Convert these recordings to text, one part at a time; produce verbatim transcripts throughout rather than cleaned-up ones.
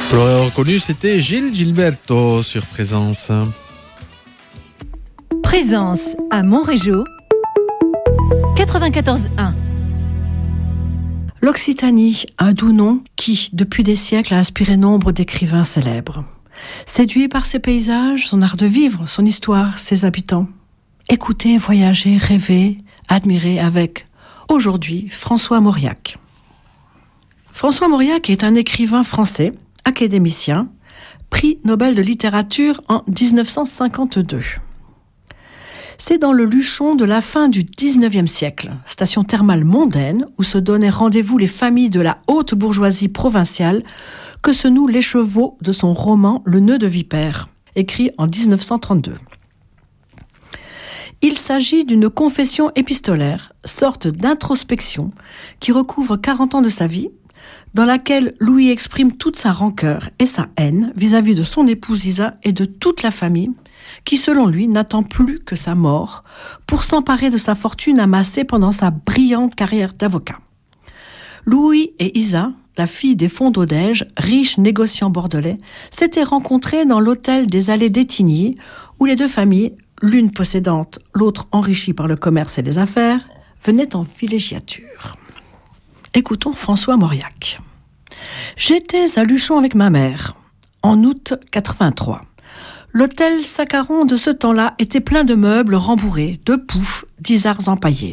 Vous l'aurez reconnu, c'était Gilles Gilberto sur Présence. Présence à Montrégeau, quatre-vingt-quatorze un. L'Occitanie, un doux nom qui, depuis des siècles, a inspiré nombre d'écrivains célèbres. Séduit par ses paysages, son art de vivre, son histoire, ses habitants. Écoutez, voyagez, rêvez, admirez avec, aujourd'hui, François Mauriac. François Mauriac est un écrivain français, académicien, prix Nobel de littérature en dix-neuf cent cinquante-deux. C'est dans le Luchon de la fin du dix-neuvième siècle, station thermale mondaine, où se donnaient rendez-vous les familles de la haute bourgeoisie provinciale, que se noue l'écheveau de son roman Le nœud de vipère, écrit en dix-neuf cent trente-deux. Il s'agit d'une confession épistolaire, sorte d'introspection, qui recouvre quarante ans de sa vie, dans laquelle Louis exprime toute sa rancœur et sa haine vis-à-vis de son épouse Isa et de toute la famille, qui selon lui n'attend plus que sa mort pour s'emparer de sa fortune amassée pendant sa brillante carrière d'avocat. Louis et Isa, la fille des fonds d'Odège, riches négociants bordelais, s'étaient rencontrés dans l'hôtel des Allées d'Étigny, où les deux familles, l'une possédante, l'autre enrichie par le commerce et les affaires, venaient en villégiature. Écoutons François Mauriac. J'étais à Luchon avec ma mère, en août quatre-vingt-trois. L'hôtel Saccaron de ce temps-là était plein de meubles rembourrés, de poufs, d'isards empaillés.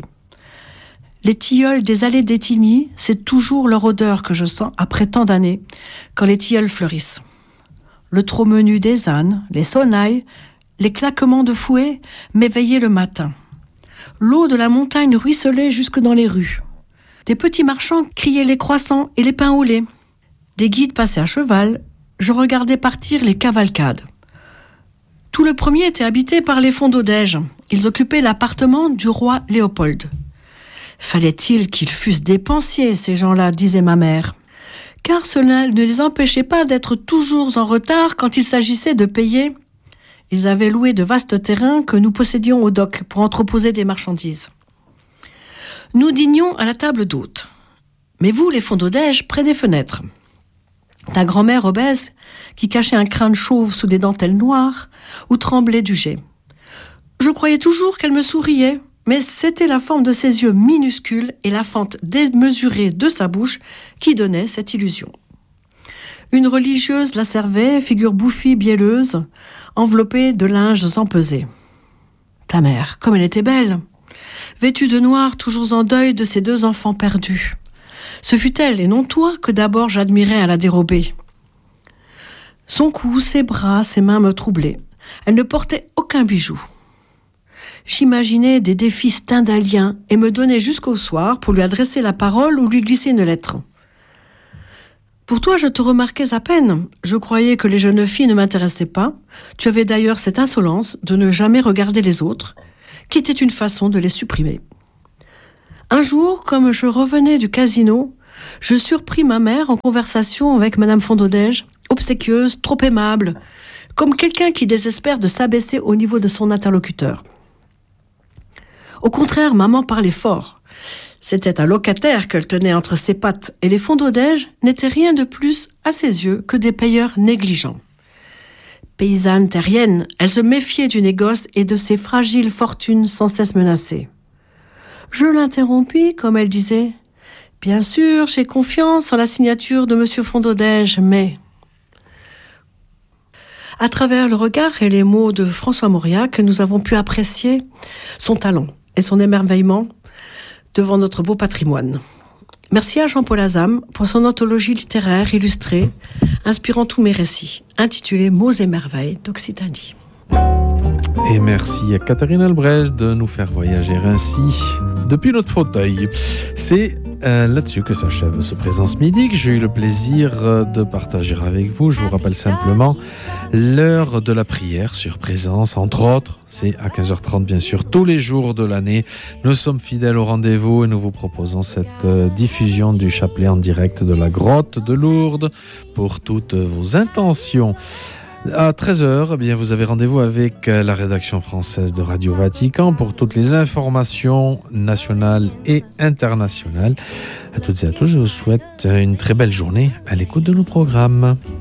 Les tilleuls des Allées d'Étigny, c'est toujours leur odeur que je sens après tant d'années, quand les tilleuls fleurissent. Le trop menu des ânes, les sonnailles, les claquements de fouet m'éveillaient le matin. L'eau de la montagne ruisselait jusque dans les rues. Des petits marchands criaient les croissants et les pains au lait. Des guides passaient à cheval, je regardais partir les cavalcades. Tout le premier était habité par les fonds d'Odège. Ils occupaient l'appartement du roi Léopold. Fallait-il qu'ils fussent dépensiers, ces gens-là, disait ma mère, car cela ne les empêchait pas d'être toujours en retard quand il s'agissait de payer. Ils avaient loué de vastes terrains que nous possédions au dock pour entreposer des marchandises. Nous dînions à la table d'hôtes. Mais vous, les fonds d'Odège, près des fenêtres. Ta grand-mère obèse, qui cachait un crâne chauve sous des dentelles noires, ou tremblait du jet. Je croyais toujours qu'elle me souriait, mais c'était la forme de ses yeux minuscules et la fente démesurée de sa bouche qui donnait cette illusion. Une religieuse la servait, figure bouffie, bielleuse, enveloppée de linges empesés. Ta mère, comme elle était belle, vêtue de noir, toujours en deuil de ses deux enfants perdus. Ce fut elle, et non toi, que d'abord j'admirais à la dérobée. Son cou, ses bras, ses mains me troublaient. Elle ne portait aucun bijou. J'imaginais des défis stendhaliens et me donnais jusqu'au soir pour lui adresser la parole ou lui glisser une lettre. Pour toi, je te remarquais à peine. Je croyais que les jeunes filles ne m'intéressaient pas. Tu avais d'ailleurs cette insolence de ne jamais regarder les autres, qui était une façon de les supprimer. Un jour, comme je revenais du casino, je surpris ma mère en conversation avec Madame Fondodège, obséquieuse, trop aimable, comme quelqu'un qui désespère de s'abaisser au niveau de son interlocuteur. Au contraire, maman parlait fort. C'était un locataire qu'elle tenait entre ses pattes, et les Fondodège n'étaient rien de plus à ses yeux que des payeurs négligents. Paysanne terrienne, elle se méfiait du négoce et de ses fragiles fortunes sans cesse menacées. Je l'interrompis, comme elle disait. « Bien sûr, j'ai confiance en la signature de Monsieur Fondodège, mais... » À travers le regard et les mots de François Mauriac, nous avons pu apprécier son talent et son émerveillement devant notre beau patrimoine. Merci à Jean-Paul Azam pour son anthologie littéraire illustrée, inspirant tous mes récits, intitulée Mots et merveilles d'Occitanie. Et merci à Catherine Albrecht de nous faire voyager ainsi depuis notre fauteuil. C'est euh, là-dessus que s'achève ce Présence Midi que j'ai eu le plaisir de partager avec vous. Je vous rappelle simplement l'heure de la prière sur Présence, entre autres. C'est à quinze heures trente, bien sûr, tous les jours de l'année. Nous sommes fidèles au rendez-vous et nous vous proposons cette euh, diffusion du chapelet en direct de la grotte de Lourdes pour toutes vos intentions. À treize heures, eh bien, vous avez rendez-vous avec la rédaction française de Radio Vatican pour toutes les informations nationales et internationales. À toutes et à tous, je vous souhaite une très belle journée à l'écoute de nos programmes.